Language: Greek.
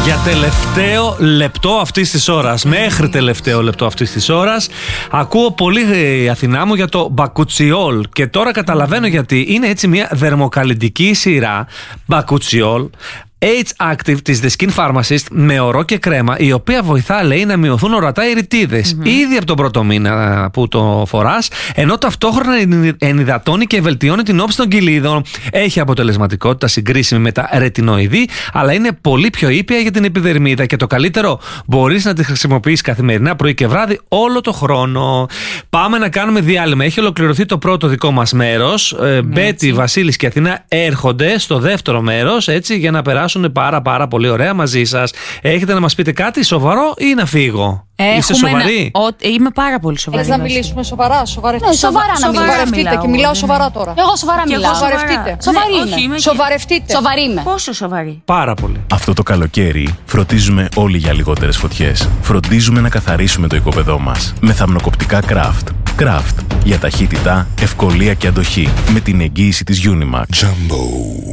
Για τελευταίο λεπτό αυτής της ώρας, μέχρι τελευταίο λεπτό αυτής της ώρας, ακούω πολύ Αθηνά μου για το Μπακουτσιόλ. Και τώρα καταλαβαίνω γιατί είναι έτσι μια δερμοκαλλυντική σειρά Μπακουτσιόλ H-Active της The Skin Pharmacist με ορό και κρέμα, η οποία βοηθά, λέει, να μειωθούν ορατά οι ρητίδες ήδη από τον πρώτο μήνα που το φοράς, ενώ ταυτόχρονα ενυδατώνει και βελτιώνει την όψη των κοιλίδων. Έχει αποτελεσματικότητα συγκρίσιμη με τα ρετινοειδή, αλλά είναι πολύ πιο ήπια για την επιδερμίδα. Και το καλύτερο, μπορείς να τη χρησιμοποιείς καθημερινά πρωί και βράδυ όλο το χρόνο. Πάμε να κάνουμε διάλειμμα. Έχει ολοκληρωθεί το πρώτο δικό μας μέρος. Μπέτη, Βασίλης και Αθηνά έρχονται στο δεύτερο μέρος, έτσι, για να περάσουν πάρα πολύ ωραία μαζί σας. Έχετε να μας πείτε κάτι σοβαρό ή να φύγω? Είστε σοβαροί? Είμαι πάρα πολύ σοβαρή. Έχεις να μιλήσουμε σοβαρά? Σοβαρά να Σοβαρευτείτε και μιλάω σοβαρά τώρα. Εγώ σοβαρά μιλάω. Σοβαρευτείτε. Σοβαρή είμαι. Σοβαρευτείτε. Σοβαρή είμαι. Πόσο σοβαρή? Πάρα πολύ. Αυτό το καλοκαίρι φροντίζουμε όλοι για λιγότερες φωτιές. Φροντίζουμε να καθαρίσουμε το οικόπεδό μας με θαμνοκοπτικά Craft. Craft για ταχύτητα, ευκολία και αντοχή με την εγγύηση της Unimax. Jumbo.